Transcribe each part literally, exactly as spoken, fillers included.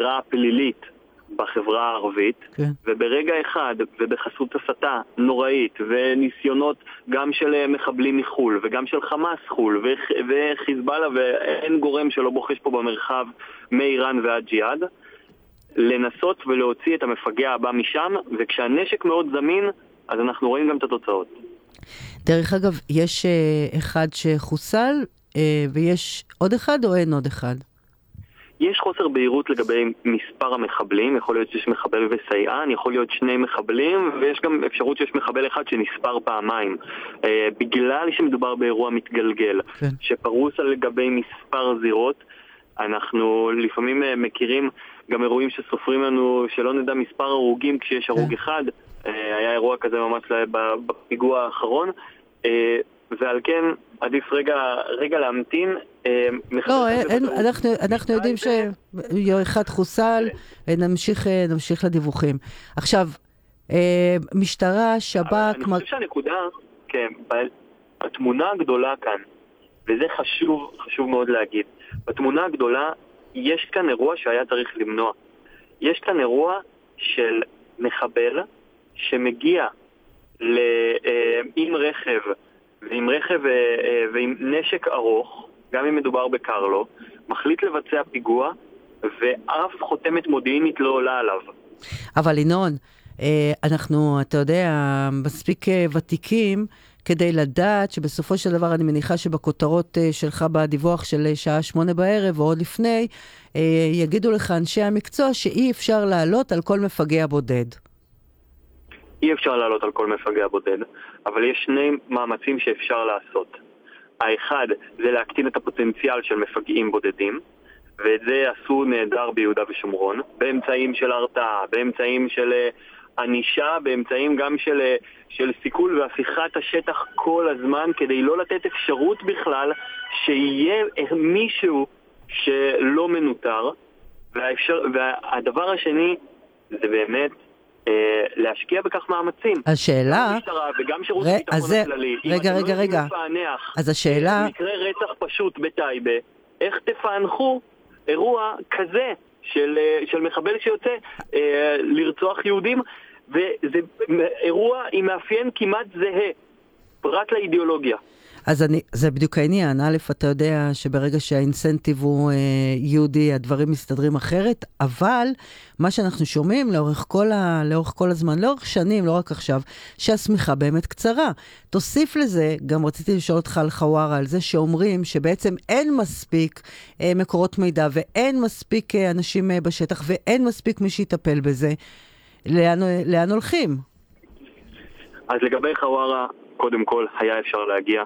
הזירה הפלילית בחברה הערבית, כן. וברגע אחד, ובחסות הסתה נוראית, וניסיונות גם של מחבלים מחול, וגם של חמאס חול, וחיזבאללה, ואין גורם שלא בוחש פה במרחב מאיראן ועד ג'יהאד, לנסות ולהוציא את המפגע הבא משם, וכשהנשק מאוד זמין, אז אנחנו רואים גם את התוצאות. דרך אגב, יש אחד שחוסל, ויש עוד אחד או אין עוד אחד? יש חוסר בהירות לגבי מספר המחבלים, יכול להיות שיש מחבל וסייען, יכול להיות שני מחבלים, ויש גם אפשרות שיש מחבל אחד שנספר פעמיים. אה, בגלל שמדובר באירוע מתגלגל, כן. שפרוס על לגבי מספר זירות, אנחנו לפעמים אה, מכירים גם אירועים שסופרים לנו שלא נדע מספר הרוגים כשיש הרוג כן. אחד, אה, היה אירוע כזה ממש בפיגוע האחרון, אה, ועל כן עדיף רגע, רגע להמתין. לא, אין, אנחנו, אנחנו יודעים שאחד חוסל, נמשיך, נמשיך לדיווחים. עכשיו, משטרה, שב"כ... אני חושב שהנקודה, כן, התמונה הגדולה כאן, וזה חשוב, חשוב מאוד להגיד, בתמונה הגדולה יש כאן אירוע שהיה צריך למנוע. יש כאן אירוע של מחבל שמגיע עם רכב, ועם רכב ועם נשק ארוך, גם אם מדובר בקרלו, מחליט לבצע פיגוע, ואף חותמת מודיעינית לא עולה עליו. אבל ינון, אנחנו, אתה יודע, מספיק ותיקים, כדי לדעת שבסופו של דבר אני מניחה שבכותרות שלך בדיווח של שעה שמונה בערב, או עוד לפני, יגידו לך אנשי המקצוע שאי אפשר לעלות על כל מפגע בודד. אי אפשר לעלות על כל מפגע בודד, אבל יש שני מאמצים שאפשר לעשות. האחד זה להקטין את הפוטנציאל של מפגעים בודדים, ואת זה עשו נהדר ביהודה ושומרון, באמצעים של הרתעה, באמצעים של ענישה, באמצעים גם של, של סיכול והפיכת השטח כל הזמן, כדי לא לתת אפשרות בכלל שיהיה מישהו שלא מנותר. והאפשר, והדבר השני זה באמת להשקיע בכך מאמצים. השאלה... גם משטרה וגם שירות ביטחון הכללי. רגע, רגע, רגע. אז השאלה... מקרה רצח פשוט בטייבה, איך תפענחו אירוע כזה של, של מחבל שיוצא אה, לרצוח יהודים, וזה אירוע עם מאפיין כמעט זהה, פרט לאידיאולוגיה. אז אני, זה בדיוק העניין. א', אתה יודע שברגע שהאינסנטיב הוא אה, יהודי, הדברים מסתדרים אחרת, אבל מה שאנחנו שומעים לאורך כל, ה, לאורך כל הזמן, לאורך שנים, לא רק עכשיו, שהסמיכה באמת קצרה. תוסיף לזה, גם רציתי לשאול אותך על חווארה, על זה שאומרים שבעצם אין מספיק אה, מקורות מידע, ואין מספיק אה, אנשים אה, בשטח, ואין מספיק מי שיטפל בזה. לאן, לאן הולכים? אז לגבי חווארה, קודם כל היה אפשר להגיע.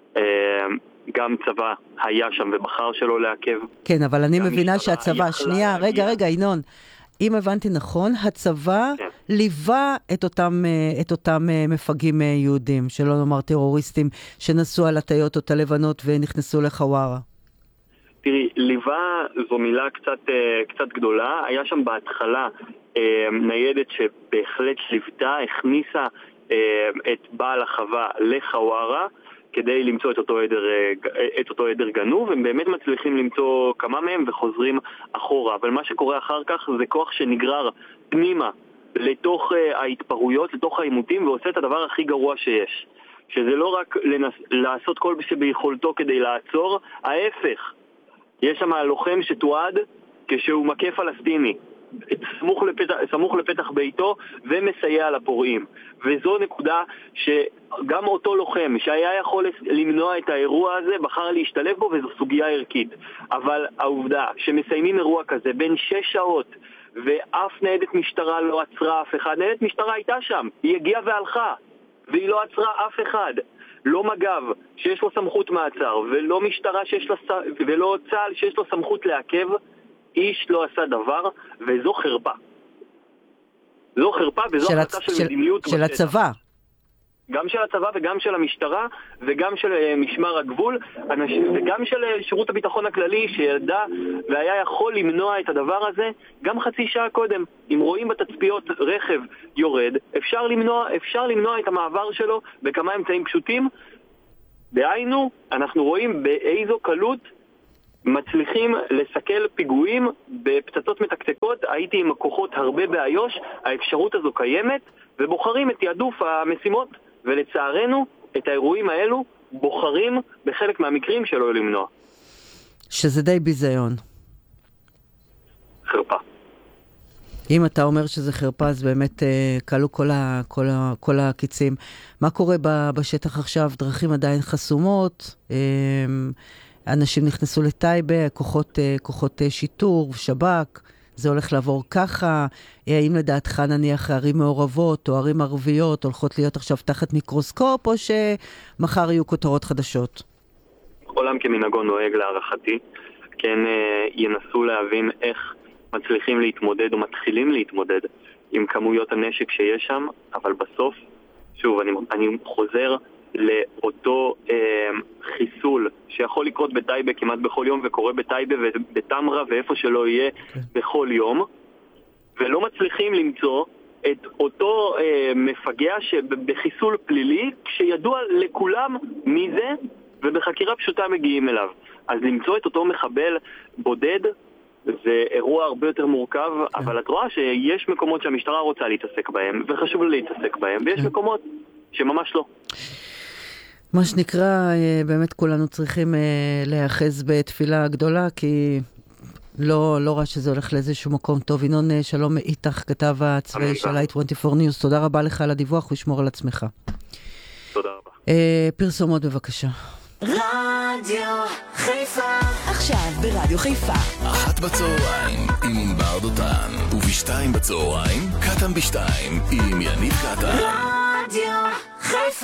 גם צבא היה שם ובחר שלא לעכב. כן, אבל אני מבינה שהצבא, שנייה, רגע, רגע, ינון, אם הבנתי נכון, הצבא ליווה את אותם, את אותם מפגעים יהודים, שלא נאמר טרוריסטים, שנסעו על הטיוטות הלבנות ונכנסו לחווארה. תראי, ליווה זו מילה קצת, קצת גדולה. היה שם בהתחלה ניידת שבהחלט ליוותה, הכניסה את בעל החווה לחווארה, כדי למצוא את אותו עדר, את אותו עדר גנוב, הם באמת מצליחים למצוא כמה מהם וחוזרים אחורה. אבל מה שקורה אחר כך זה כוח שנגרר פנימה לתוך ההתפרעויות, לתוך העימותים, ועושה את הדבר הכי גרוע שיש. שזה לא רק לנס... לעשות כל שביכולתו כדי לעצור, ההפך. יש שם לוחם שתועד כשהוא מכה פלסטיני, סמוך לפתח, סמוך לפתח ביתו, ומסייע לפורעים. וזו נקודה שגם אותו לוחם שהיה יכול למנוע את האירוע הזה בחר להשתלב בו, וזו סוגיה ערכית. אבל העובדה שמסיימים אירוע כזה בין שש שעות ואף ניידת משטרה לא עצרה אף אחד, ניידת משטרה הייתה שם, היא הגיעה והלכה והיא לא עצרה אף אחד, לא מג"ב שיש לו סמכות מעצר, ולא משטרה שיש לו, ולא צה"ל שיש לו סמכות לעכב, איש לא עשה דבר, וזו חרפה. זו חרפה, וזו החלטה של, של מדיניות של בשטח. הצבא. גם של הצבא וגם של המשטרה, וגם של uh, משמר הגבול, אנשים, וגם של uh, שירות הביטחון הכללי, שידע והיה יכול למנוע את הדבר הזה, גם חצי שעה קודם. אם רואים בתצפיות רכב יורד, אפשר למנוע, אפשר למנוע את המעבר שלו בכמה אמצעים פשוטים. דהיינו, אנחנו רואים באיזו קלות מצליחים לסכל פיגועים בפצצות מתקתקות. הייתי עם הכוחות הרבה באיו"ש, האפשרות הזו קיימת, ובוחרים את תעדוף המשימות, ולצערנו את האירועים האלו בוחרים בחלק מהמקרים שלא למנוע. שזה די ביזיון. חרפה. אם אתה אומר שזה חרפה, אז באמת קלו כל, ה, כל, ה, כל הקיצים. מה קורה בשטח עכשיו? דרכים עדיין חסומות, אנשים נכנסו לטייבה, כוחות, כוחות שיטור, שב"כ, זה הולך לעבור ככה. האם לדעתך נניח ערים מעורבות או ערים ערביות הולכות להיות עכשיו תחת מיקרוסקופ, או שמחר יהיו כותרות חדשות? עולם כמנהגו נוהג להערכתי. כן, ינסו להבין איך מצליחים להתמודד או מתחילים להתמודד עם כמויות הנשק שיש שם, אבל בסוף, שוב, אני, אני חוזר לאותו אה, חיסול שיכול לקרות בטייבה כמעט בכל יום, וקורה בטייבה ובתמרה ואיפה שלא יהיה okay. בכל יום, ולא מצליחים למצוא את אותו אה, מפגע שבחיסול פלילי, כשידוע לכולם מי זה, ובחקירה פשוטה מגיעים אליו. אז למצוא את אותו מחבל בודד, זה אירוע הרבה יותר מורכב, כן. אבל את רואה שיש מקומות שהמשטרה רוצה להתעסק בהם, וחשוב לה להתעסק בהם, ויש כן. מקומות שממש לא. מה שנקרא, באמת כולנו צריכים להיאחז בתפילה גדולה, כי לא, לא רע שזה הולך לאיזשהו מקום טוב. ינון שלום איתך, כתב הצבאי של אי עשרים וארבע News, תודה רבה לך על הדיווח, ושמור על עצמך. תודה רבה. פרסומות בבקשה. רדיו חיפה. עכשיו ברדיו חיפה. אחת בצהריים עם ענבר דותן, ובשתיים בצהריים קטן בשתיים עם יניב קטן. רדיו חיפה.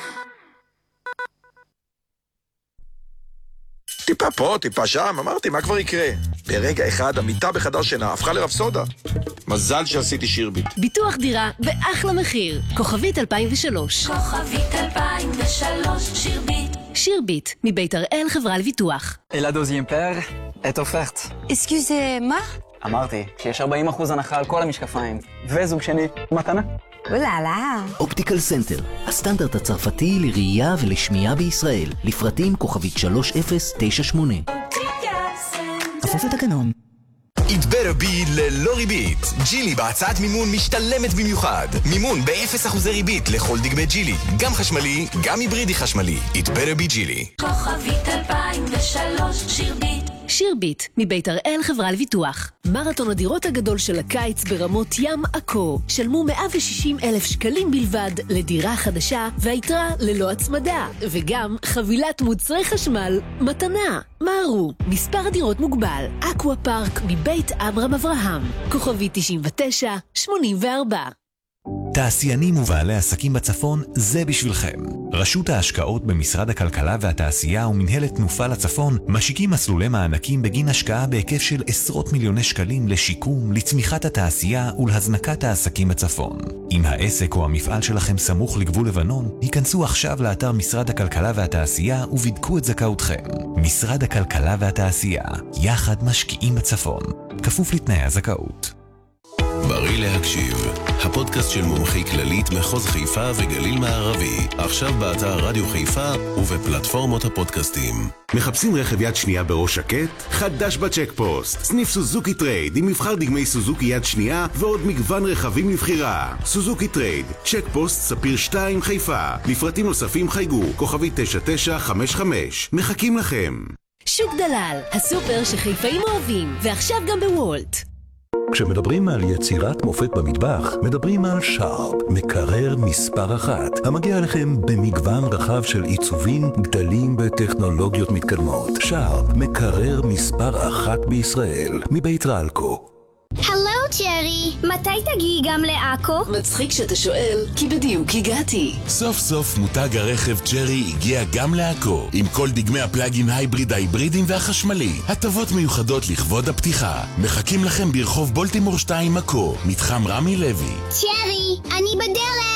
טיפה פה, טיפה שם, אמרתי, מה כבר יקרה? ברגע אחד, המיטה בחדר שינה הפכה לרפסודה. מזל שעשיתי שירביט. ביטוח דירה באחלה מחיר. כוכבית אלפיים ושלוש. כוכבית אלפיים ושלוש, שירביט. שירביט, מבית הראל חברה לביטוח. Et la deuxième paire est offerte. Excusez-moi? אמרתי שיש ארבעים אחוז הנחה על כל המשקפיים. וזוג שני, מתנה. אוללה. אופטיקל סנטר, הסטנדרט הצרפתי לראייה ולשמיעה בישראל. לפרטים כוכבית שלוש אפס תשע שמונה. כפוף לתקנון. It better be ללא ריבית. ג'ילי בהצעת מימון משתלמת במיוחד. מימון ב-אפס אחוזי ריבית לכל דגמי ג'ילי. גם חשמלי, גם היברידי חשמלי. It better be ג'ילי. כוכבית אלפיים ושלוש, שירביט. שירביט, מבית הראל חברה לביטוח. מרתון הדירות הגדול של הקיץ ברמות ים עכו. שלמו מאה ושישים אלף שקלים בלבד לדירה חדשה, והיתרה ללא הצמדה. וגם חבילת מוצרי חשמל מתנה. מהרו, מספר הדירות מוגבל. אקווה פארק מבית אברהם אברהם. כוכבית תשעים ותשע שמונים וארבע. תעשיינים ובעלי עסקים בצפון, זה בשבילכם. רשות ההשקעות במשרד הכלכלה והתעשייה ומנהלת תנופה לצפון משיקים מסלולי מענקים בגין השקעה בהיקף של עשרות מיליוני שקלים לשיקום, לצמיחת התעשייה ולהזנקת העסקים בצפון. אם העסק או המפעל שלכם סמוך לגבול לבנון, היכנסו עכשיו לאתר משרד הכלכלה והתעשייה ובדקו את זכאותכם. משרד הכלכלה והתעשייה, יחד משקיעים בצפון. כפוף לתנאי הזכאות. בריא להקשיב, הפודקאסט של מומחי כללית מחוז חיפה וגליל מערבי, עכשיו באתר רדיו חיפה ובפלטפורמות הפודקאסטים. מחפשים רכב יד שנייה בראש שקט? חדש בצ'קפוסט. סניף סוזוקי טרייד עם מבחר דגמי סוזוקי יד שנייה ועוד מגוון רכבים לבחירה. סוזוקי טרייד, צ'קפוסט ספיר שתיים חיפה. לפרטים נוספים חייגו, כוכבי תשע תשע חמש חמש. מחכים לכם. שוק דלל, הסופר שחיפאים אוהבים, ועכשיו גם בוולט. כשמדברים על יצירת מופת במטבח, מדברים על שרפ, מקרר מספר אחת, המגיע לכם במגוון רחב של עיצובים, גדלים בטכנולוגיות מתקדמות. שרפ, מקרר מספר אחת בישראל, מבית רלקו. הלו ג'רי, מתי תגיעי גם לעכו? מצחיק שאתה שואל, כי בדיוק הגעתי. סוף סוף מותג הרכב ג'רי הגיע גם לעכו, עם כל דגמי הפלאגין הייבריד, ההיברידים והחשמלי. הטבות מיוחדות לכבוד הפתיחה. מחכים לכם ברחוב בולטימור שתיים עכו, מתחם רמי לוי. ג'רי, אני בדרך.